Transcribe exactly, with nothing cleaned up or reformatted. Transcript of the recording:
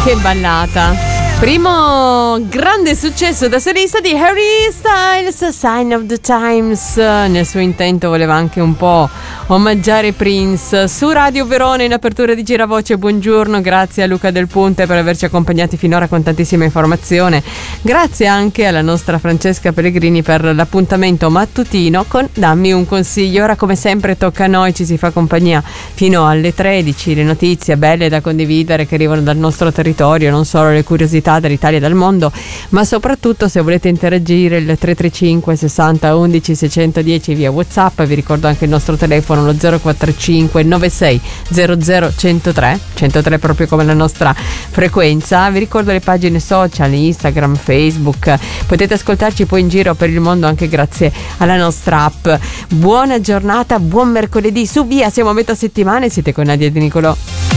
Che ballata! Primo grande successo da solista di Harry Styles, Sign of the Times. Nel suo intento voleva anche un po' omaggiare Prince. Su Radio Verona in apertura di Giravoce, buongiorno, grazie a Luca Del Ponte per averci accompagnati finora con tantissima informazione. Grazie anche alla nostra Francesca Pellegrini per l'appuntamento mattutino con Dammi un consiglio. Ora come sempre tocca a noi, ci si fa compagnia fino alle tredici, le notizie belle da condividere che arrivano dal nostro territorio, non solo le curiosità dall'Italia e dal mondo, ma soprattutto se volete interagire il tre tre cinque sessanta undici seicentodieci via WhatsApp. Vi ricordo anche il nostro telefono, lo zero quattro cinque nove sei zero zero centotré centotré proprio come la nostra frequenza. Vi ricordo le pagine social, Instagram, Facebook, potete ascoltarci poi in giro per il mondo anche grazie alla nostra app. Buona giornata, buon mercoledì, su via, siamo a metà settimana e siete con Nadia Di Nicolò.